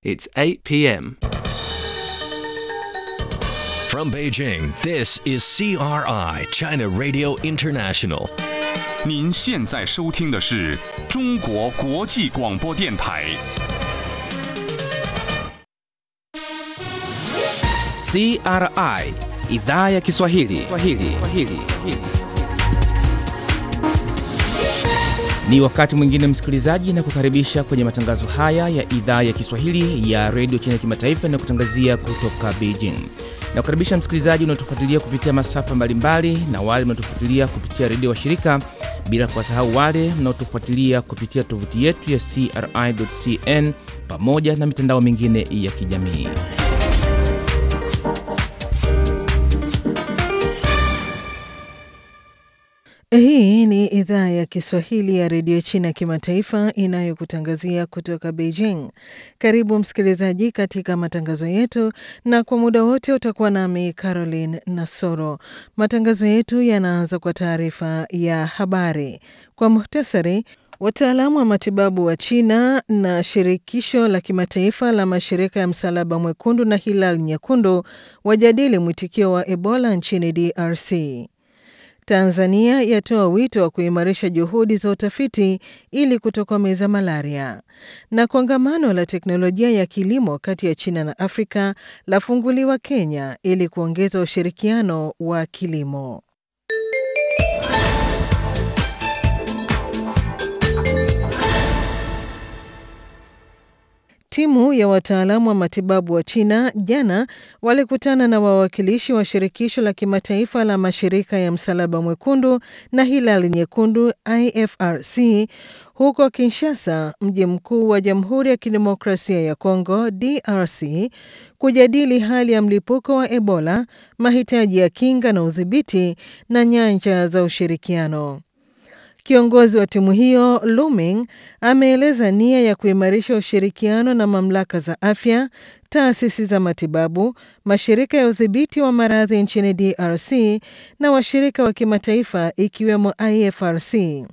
It's 8 p.m. From Beijing, this is CRI, China Radio International. 您现在收听的是中国国际广播电台。 CRI Idhaa ya Kiswahili. Ni wakati mwingine msikilizaji, na kukaribisha kwenye matangazo haya ya Idhaa ya Kiswahili ya Radio China Kimataifa na kutangazia kutoka Beijing. Na kukaribisha msikilizaji unaotufuatilia kupitia masafa mbalimbali na wale mnaotufuatilia kupitia redio wa shirika, bila kuwasahau wale mnaotufuatilia kupitia tovuti yetu ya CRI.cn pamoja na mitandao mingine ya kijamii. Hii ni idhaa ya Kiswahili ya redio China Kimataifa inayokutangazia kutoka Beijing. Karibu msikilizaji katika matangazo yetu, na kwa muda wote utakuwa nami Caroline Nasoro. Matangazo yetu yanaanza kwa taarifa ya habari. Kwa muhtasari, wataalamu wa matibabu wa China na shirikisho la kimataifa la mashirika ya Msalaba Mwekundu na Hilal Nyekundu wajadili mwitikio wa Ebola nchini DRC. Tanzania yatoa wito wa kuimarisha juhudi za utafiti ili kutokomeza malaria. Na kongamano la teknolojia ya kilimo kati ya China na Afrika lafunguliwa Kenya ili kuongeza ushirikiano wa kilimo. Timu ya wataalamu wa matibabu wa China jana walikutana na wawakilishi wa shirikisho la kimataifa la mashirika ya Msalaba Mwekundu na Hilali Nyekundu IFRC huko Kinshasa, mji mkuu wa Jamhuri ya Kidemokrasia ya Kongo DRC, kujadili hali ya mlipuko wa Ebola, mahitaji ya kinga na udhibiti na nyanja za ushirikiano. Kiongozi wa timu hiyo, Luming, ameeleza nia ya kuimarisha ushirikiano na mamlaka za afya, taasisi za matibabu, mashirika ya udhibiti wa maradhi nchini DRC na washirika wa kimataifa ikiwemo IFRC.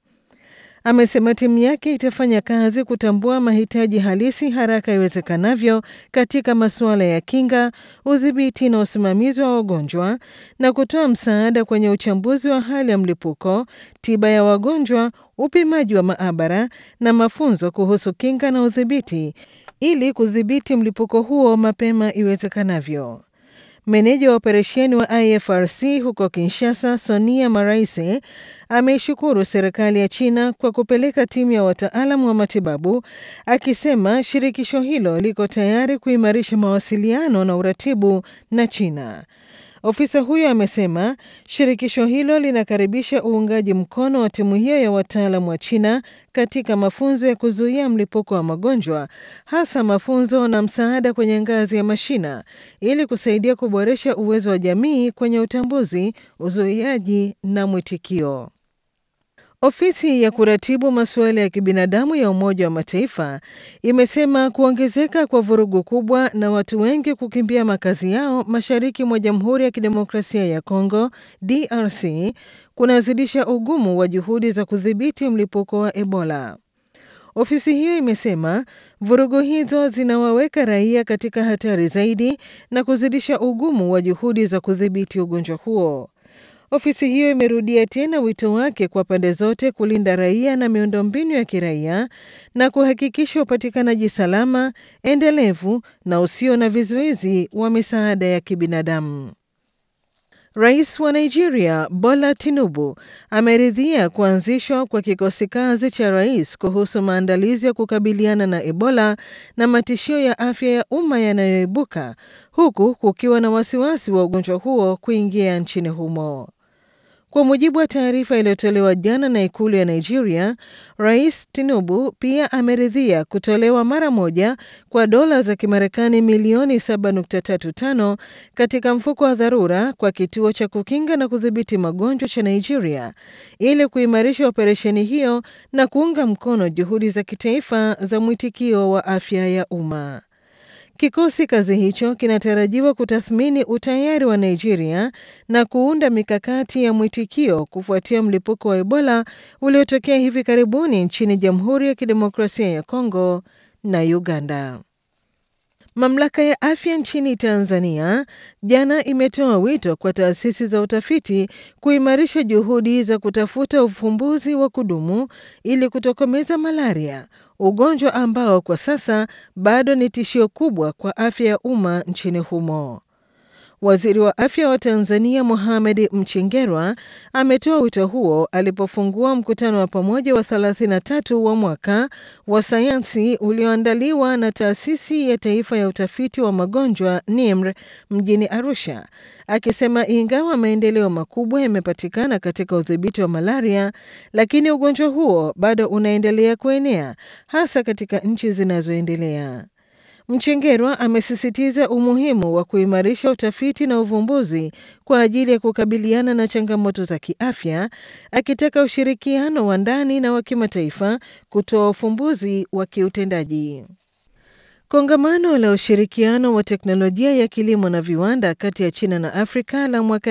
Amesema timu yake itafanya kazi kutambua mahitaji halisi haraka iwezekanavyo katika masuala ya kinga, udhibiti na usimamizi wa wagonjwa, na kutoa msaada kwenye uchambuzi wa hali ya mlipuko, tiba ya wagonjwa, upimaji wa maabara na mafunzo kuhusu kinga na udhibiti ili kudhibiti mlipuko huo mapema iwezekanavyo. Meneja wa operesheni wa IFRC huko Kinshasa, Sonia Maraise, ameishukuru serikali ya China kwa kupeleka timu ya wataalamu wa matibabu, akisema shirikisho hilo liko tayari kuimarisha mawasiliano na uratibu na China. Ofisa huyo amesema shirikisho hilo linakaribisha uungaji mkono wa timu hiyo ya wataalamu wa China katika mafunzo ya kuzuia mlipuko wa magonjwa, hasa mafunzo na msaada kwenye ngazi ya mashina, ili kusaidia kuboresha uwezo wa jamii kwenye utambuzi, uzuiaji na mwitikio. Ofisi ya kuratibu masuala ya kibinadamu ya Umoja wa Mataifa imesema kuongezeka kwa vurugu kubwa na watu wengi kukimbia makazi yao mashariki mwa Jamhuri ya Kidemokrasia ya Kongo DRC kunazidisha ugumu wa juhudi za kudhibiti mlipuko wa Ebola. Ofisi hiyo imesema vurugu hizo zinawaweka raia katika hatari zaidi na kuzidisha ugumu wa juhudi za kudhibiti ugonjwa huo. Ofisi hiyo imerudia tena wito wake kwa pande zote kulinda raia na miundombinu ya kiraia na kuhakikisha upatikanaji salama, endelevu na usio na vizuizi wa misaada ya kibinadamu. Rais wa Nigeria, Bola Tinubu, ameridhia kuanzishwa kwa kikosi kazi cha rais kuhusu maandalizi ya kukabiliana na Ebola na matishio ya afya ya umma yanayoibuka, huku kukiwa na wasiwasi wa ugonjwa huo kuingia nchini humo. Kwa mujibu wa taarifa iliyotolewa jana na ikulu ya Nigeria, Rais Tinubu pia ameridhia kutolewa mara moja kwa dola za Kimarekani milioni 7.35 katika mfuko wa dharura kwa kituo cha kukinga na kudhibiti magonjwa cha Nigeria ili kuimarisha operesheni hiyo na kuunga mkono juhudi za kitaifa za mwitikio wa afya ya umma. Kikosi kazi hicho kinatarajiwa kutathmini utayari wa Nigeria na kuunda mikakati ya mwitikio kufuatia mlipuko wa Ebola uliotokea hivi karibuni nchini Jamhuri ya Kidemokrasia ya Kongo na Uganda. Mamlaka ya afya nchini Tanzania jana imetoa wito kwa taasisi za utafiti kuimarisha juhudi za kutafuta ufumbuzi wa kudumu ili kutokomeza malaria, ugonjwa ambao kwa sasa bado ni tishio kubwa kwa afya ya umma nchini humo. Waziri wa afya wa Tanzania Mohamed Mchengerwa ametoa wito huo alipofungua mkutano wa pamoja wa 33 wa mwaka wa sayansi ulioandaliwa na Taasisi ya Taifa ya Utafiti wa Magonjwa NIMR mjini Arusha, akisema ingawa maendeleo makubwa yamepatikana katika udhibiti wa malaria, lakini ugonjwa huo bado unaendelea kuenea hasa katika nchi zinazoendelea. Mchengerwa amesisitiza umuhimu wa kuimarisha utafiti na uvumbuzi kwa ajili ya kukabiliana na changamoto za kiafya, akitaka ushirikiano wa ndani na wa kimataifa kutoa ufumbuzi wa kiutendaji. Kongamano la ushirikiano wa teknolojia ya kilimo na viwanda kati ya China na Afrika la mwaka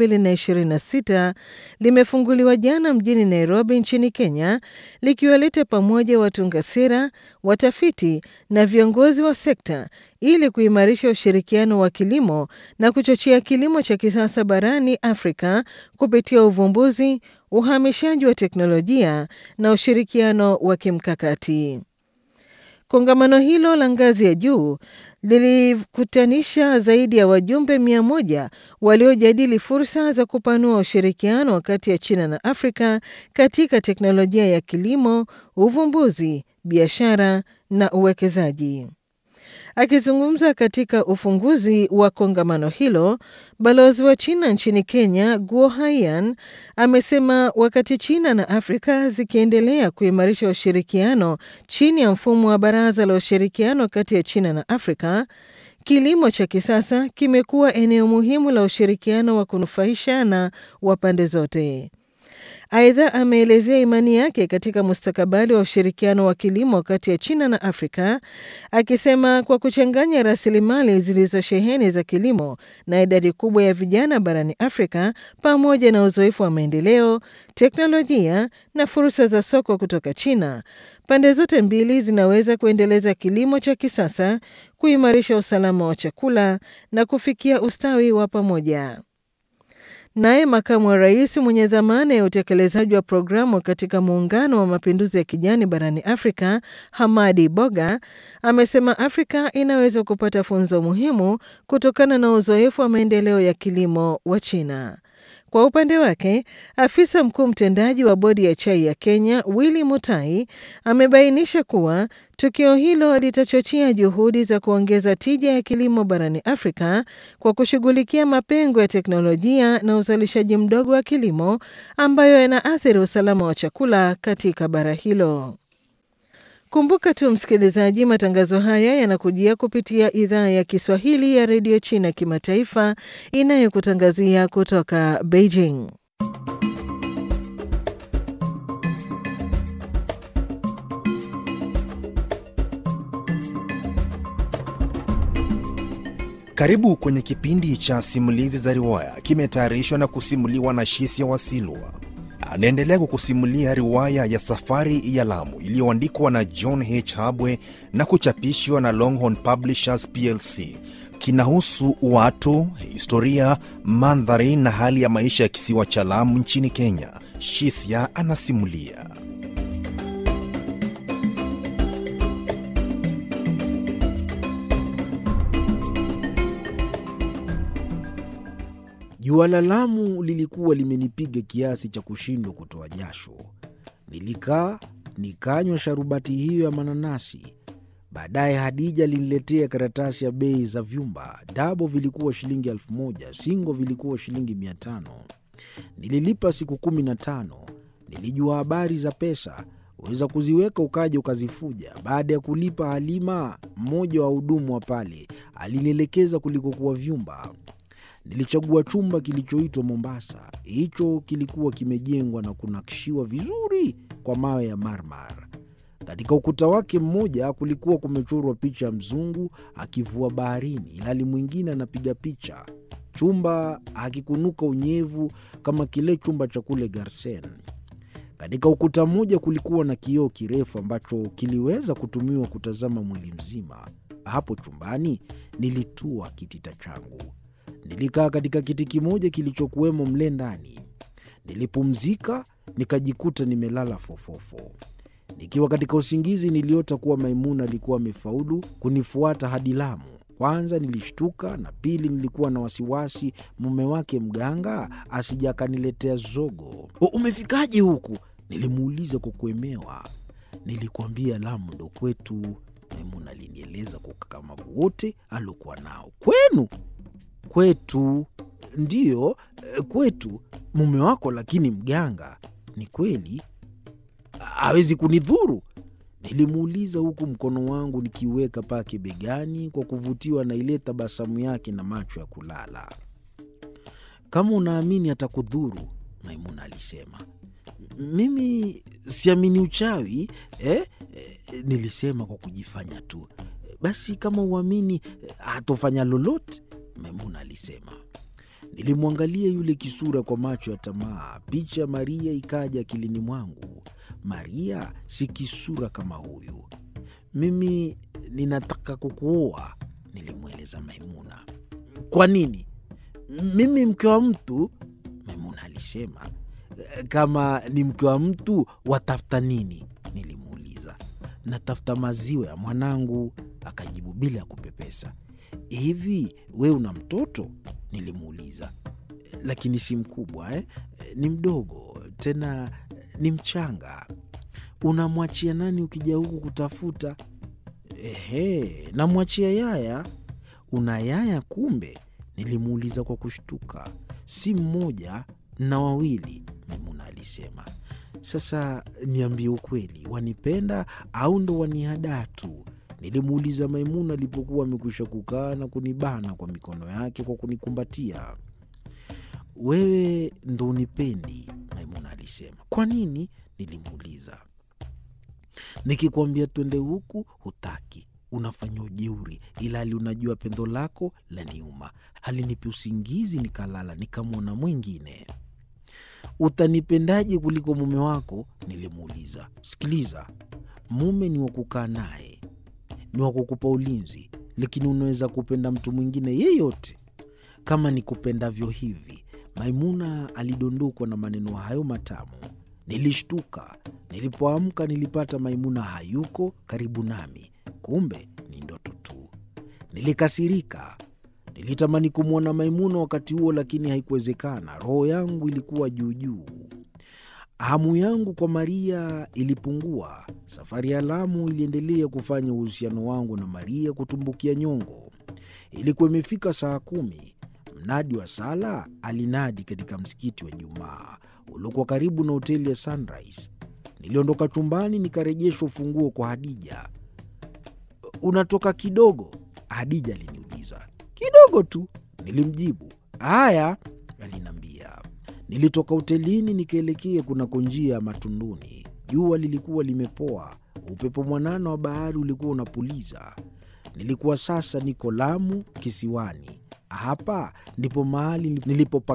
2026 limefunguliwa jana mjini Nairobi nchini Kenya, likiwaleta pamoja watunga sera, watafiti na viongozi wa sekta ili kuimarisha ushirikiano wa kilimo na kuchochea kilimo cha kisasa barani Afrika kupitia uvumbuzi, uhamishaji wa teknolojia na ushirikiano wa kimkakati. Kongamano hilo la ngazi ya juu lilikutanisha zaidi ya wajumbe 100 waliojadili fursa za kupanua ushirikiano kati ya China na Afrika katika teknolojia ya kilimo, uvumbuzi, biashara na uwekezaji. Akizungumza katika ufunguzi wa kongamano hilo, balozi wa China nchini Kenya, Guo Haiyan, amesema wakati China na Afrika zikiendelea kuimarisha ushirikiano chini ya mfumo wa Baraza la Ushirikiano kati ya China na Afrika, kilimo cha kisasa kimekuwa eneo muhimu la ushirikiano wa kunufaishana wa pande zote. Aidha, ameelezea imani yake katika mustakabali wa ushirikiano wa kilimo kati ya China na Afrika, akisema kwa kuchanganya rasilimali zilizosheheni za kilimo na idadi kubwa ya vijana barani Afrika pamoja na uzoefu wa maendeleo, teknolojia na fursa za soko kutoka China, pande zote mbili zinaweza kuendeleza kilimo cha kisasa, kuimarisha usalama wa chakula na kufikia ustawi wa pamoja. Naye makamu wa rais mwenye dhamana ya utekelezaji wa programu katika Muungano wa Mapinduzi ya Kijani barani Afrika, Hamadi Boga, amesema Afrika inaweza kupata funzo muhimu kutokana na uzoefu wa maendeleo ya kilimo wa China. Kwa upande wake, afisa mkuu mtendaji wa bodi ya chai ya Kenya, Willy Mutai, amebainisha kuwa tukio hilo litachochea juhudi za kuongeza tija ya kilimo barani Afrika kwa kushughulikia mapengo ya teknolojia na uzalishaji mdogo wa kilimo ambayo yanaathiri usalama wa chakula katika bara hilo. Kumbuka tu msikilizaji, matangazo haya yanakujia kupitia idhaa ya Kiswahili ya redio China kimataifa inayokutangazia kutoka Beijing. Karibu kwenye kipindi cha simulizi za riwaya, kimetayarishwa na kusimuliwa na Shisia Wasilwa. Anaendelea kukusimulia riwaya ya Safari ya Lamu iliyoandikwa na John H. Habwe na kuchapishwa na Longhorn Publishers PLC. Kinahusu watu, historia, mandhari na hali ya maisha ya kisiwa cha Lamu nchini Kenya. Shisia anasimulia. Jua la Lamu lilikuwa limenipiga kiasi cha kushindwa kutoa jasho. Nilikaa nikanywa sharubati hiyo ya mananasi. Baadaye Hadija aliniletea karatasi ya bei za vyumba. Dabo vilikuwa shilingi 1,000, singo vilikuwa shilingi 500. Nililipa siku 15. Nilijua habari za pesa, waweza kuziweka ukaja ukazifuja. Baada ya kulipa, Halima, mmoja wa hudumu wa pale, alinielekeza kulikokuwa vyumba. Nilichagua chumba kilichoitwa Mombasa. Hicho kilikuwa kimejengwa na kunakshiwa vizuri kwa mawe ya marmar. Katika ukuta wake mmoja kulikuwa kumechorwa picha ya mzungu akivua baharini, ilhali mwingine anapiga picha. Chumba hakikunuka unyevu kama kile chumba cha kule Garsen. Katika ukuta mmoja kulikuwa na kioo kirefu ambacho kiliweza kutumiwa kutazama mwili mzima. Hapo chumbani nilitua kitita changu. Nilikaa katika kiti kimoja kilichokuwemo mle ndani. Nilipumzika, nikajikuta nimelala fofofo. Nikiwa katika usingizi niliota kuwa Maimuna alikuwa amefaulu kunifuata hadi Lamu. Kwanza nilishtuka, na pili nilikuwa na wasiwasi mume wake mganga asije akaniletea zogo. Umefikaje huku? Nilimuuliza kwa kuemewa. Nilikwambia Lamu ndo kwetu, Maimuna alinieleza kwa ukakamavu wote aliokuwa nao. Kwenu? Kwetu. Ndiyo, kwetu. Mume wako lakini mganga. Ni kweli? Hawezi kunidhuru? Nilimuuliza huku mkono wangu nikiweka pake begani kwa kuvutiwa na ile tabasamu yake na macho ya kulala. Kama unaamini atakudhuru, Maimuna alisema. Mimi siamini uchawi, nilisema kwa kujifanya tu. Basi kama uamini hatofanya lolote, Maimuna alisema. Nilimwangalia yule kisura kwa macho ya tamaa. Picha Maria ikaja akilini mwangu. Maria si kisura kama huyu. Mimi ninataka kukuoa, nilimweleza Maimuna. Kwa nini? Mimi mke wa mtu, Maimuna alisema. Kama ni mke wa mtu watafuta nini? Nilimuuliza. Natafuta maziwa ya mwanangu, akajibu bila ya kupepesa. Hivi we una mtoto? Nilimuuliza. Lakini si mkubwa, ni mdogo, tena ni mchanga. Unamwachia nani ukija huku kutafuta? Namwachia yaya. Una yaya kumbe? Nilimuuliza kwa kushtuka. Si mmoja na wawili, Maimuna alisema. Sasa niambie ukweli, wanipenda au ndo wanihadaa tu? Nilimuuliza Maimuna alipokuwa amekwisha kukaa na kunibana kwa mikono yake kwa kunikumbatia. Wewe ndo unipendi, Maimuna alisema. Kwa nini? Nilimuuliza. Nikikwambia twende huku hutaki, unafanya ujeuri, ila hali unajua pendo lako la niuma. Halinipi usingizi, nikalala nikamwona mwingine. Utanipendaje kuliko mume wako? Nilimuuliza. Sikiliza, mume ni wa kukaa naye, ni wa kukupa ulinzi, lakini unaweza kupenda mtu mwingine yeyote kama nikupendavyo hivi. Maimuna alidondokwa na maneno hayo matamu. Nilishtuka. Nilipoamka nilipata Maimuna hayuko karibu nami. Kumbe ni ndoto tu. Nilikasirika. Nilitamani kumwona Maimuna wakati huo, lakini haikuwezekana. Roho yangu ilikuwa juu juu. Hamu yangu kwa Maria ilipungua. Safari ya Lamu iliendelea kufanya uhusiano wangu na Maria kutumbukia nyongo. Ilikuwa imefika saa 10. Mnadi wa sala alinadi katika msikiti wa Jumaa uliokuwa karibu na hoteli ya Sunrise. Niliondoka chumbani nikarejeshwa ufunguo kwa Hadija. Unatoka kidogo? Hadija aliniuliza. Kidogo tu, nilimjibu. Haya, aliniambia. Nilitoka hotelini nikaelekea kunako njia ya Matunduni. Jua lilikuwa limepoa, upepo mwanana wa bahari ulikuwa unapuliza. Nilikuwa sasa niko Lamu kisiwani. Hapa ndipo mahali nilipo